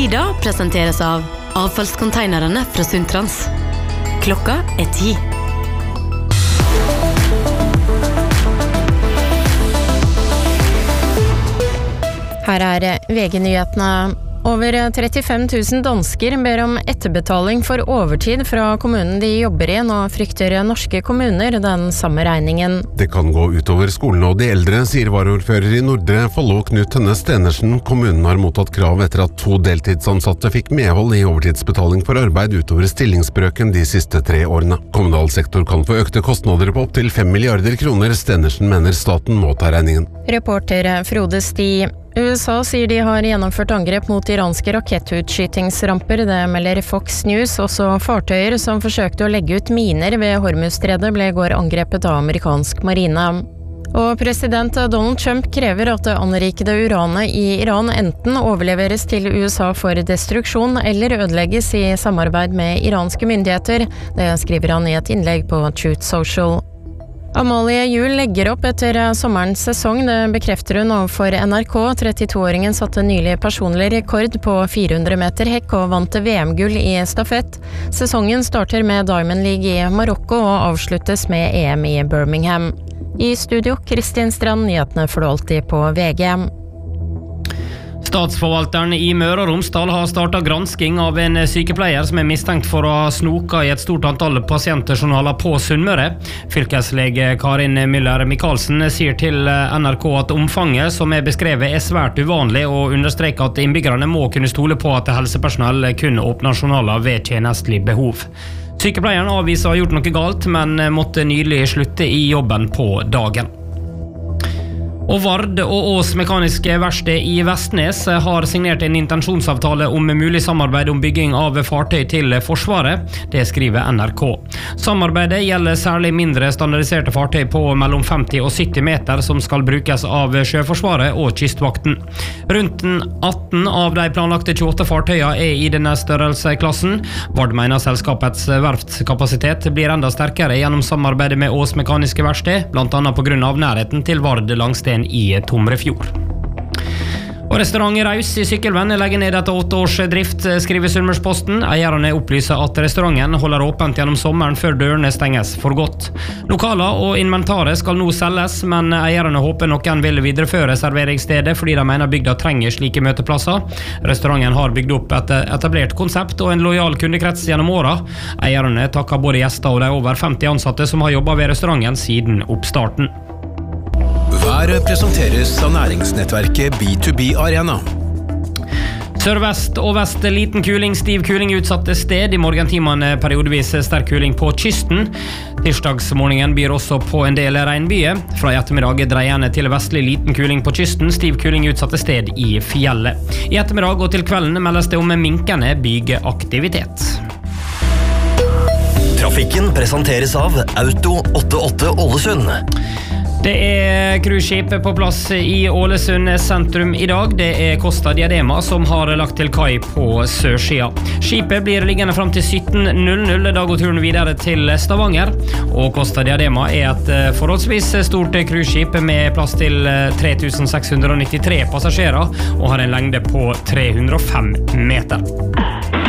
Lida presenteres av avfallskonteinerne fra Sundtrans. Klokka 10. Her VG-nyhetene. Over 35 000 dansker ber om etterbetaling for overtid fra kommunen de jobber i. Nå frykter norske kommuner den samme regningen. Det kan gå utover skolen og de eldre, sier varaordfører i Nordre Follo Knut Tønne Stenersen. Kommunen har mottatt krav etter at 2 deltidsansatte fikk medhold i overtidsbetaling for arbeid utover stillingsbrøken de siste 3 årene. Kommunal sektor kan få økte kostnader på opp til 5 milliarder kroner. Stenersen mener staten må ta regningen. Reporter Frode Sti. USA sier de har gjennomført angrep mot iranske rakettutskytingsramper. Det melder Fox News. Også fartøyer som forsøkte å legge ut miner ved Hormuzstredet ble i går angrepet av amerikansk marine. Og president Donald Trump krever at det anrikede uranet i Iran enten overleveres til USA for destruksjon eller ødelegges i samarbeid med iranske myndigheter. Det skriver han i et innlegg på Truth Social. Amalie Juel legger opp etter sommerens sesong, det bekrefter hun overfor NRK. 32-åringen satte nylig personlig rekord på 400 meter hekk og vant VM-gull i stafett. Sesongen starter med Diamond League i Marokko og avsluttes med EM i Birmingham. I studio, Kristin Strand, nyhetene får du alltid på VG. Statsforvalteren i Møre og Romsdal har startet gransking av en sykepleier som mistenkt for å ha snoket i et stort antall pasientjournaler på Sunnmøre. Fylkeslege Karin Müller Michaelsen sier til NRK at omfanget som beskrevet svært uvanlig, og understreker at innbyggerne må kunne stole på at helsepersonell kun åpner journaler ved tjenestelig behov. Sykepleieren avviser å ha gjort noe galt, men måtte nylig slutte i jobben på dagen. Og Vard og Ås Mekaniske Verksted i Vestnes har signert en intensjonsavtale om mulig samarbeid om bygging av fartøy til Forsvaret. Det skriver NRK. Samarbeidet gjelder særlig mindre standardiserte fartøy på mellom 50 og 70 meter som skal brukes av Sjøforsvaret og Kystvakten. Rundt 18 av de planlagte 28 fartøyene i denne størrelsesklassen. Vard mener selskapets verftskapasitet blir enda sterkere gjennom samarbeidet med Ås Mekaniske Verksted, blant annet på grunn av nærheten til Vard Langsten i Tomrefjord. Og restaurant Raus i Sykkylven legger ned etter 8 års drift, skriver Sunnmørsposten. Eierne opplyser at restauranten holder åpent gjennom sommeren før dørene stenges for godt. Lokaler og inventaret skal nå selges, men eierne håper noen vil videreføre serveringsstedet fordi de mener bygda trenger slike møteplasser. Restauranten har bygd opp et etablert konsept og en lojal kundekrets gjennom året. Eierne takker både gjester og de over 50 ansatte som har jobbet ved restauranten siden oppstarten. Været presenteres av næringsnettverket B2B Arena. Sørvest og vest liten kuling, stiv kuling utsatte sted. I morgentimene periodevis sterk kuling på kysten. Tirsdagsmorgenen byr også på en del regnbyer. Fra i ettermiddag dreiende til vestlig liten kuling på kysten, stiv kuling utsatte sted i fjellet. I ettermiddag og til kvelden meldes det om minkende bygeaktivitet. Trafikken presenteres av Auto 88 Ålesund. Det cruiseskip på plass i Ålesund sentrum i dag. Det Costa Diadema som har lagt til kai på sørsida. Skipet blir liggende frem til 17:00, da går turen videre til Stavanger. Og Costa Diadema et forholdsvis stort cruiseskip med plass til 3693 passasjerer og har en lengde på 305 meter.